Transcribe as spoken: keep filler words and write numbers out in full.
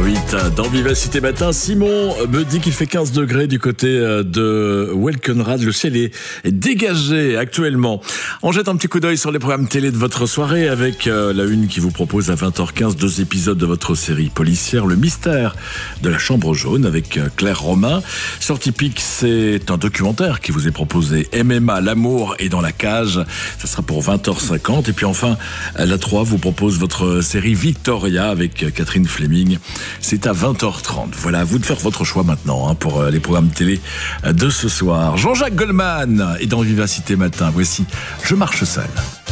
huit dans Vivacité Matin. Simon me dit qu'il fait quinze degrés du côté de Welkenrad. Le ciel est dégagé actuellement. On jette un petit coup d'œil sur les programmes télé de votre soirée avec la une qui vous propose à vingt heures quinze deux épisodes de votre série policière Le Mystère de la Chambre Jaune avec Claire Romain. Sur Tipeee, c'est un documentaire qui vous est proposé. M M A, l'amour est dans la cage. Ça sera pour vingt heures cinquante. Et puis enfin, la trois vous propose votre série Victoria avec Catherine Fleming. C'est à vingt heures trente. Voilà, à vous de faire votre choix maintenant hein, pour les programmes télé de ce soir. Jean-Jacques Goldman est dans Vivacité Matin. Voici Je marche seul.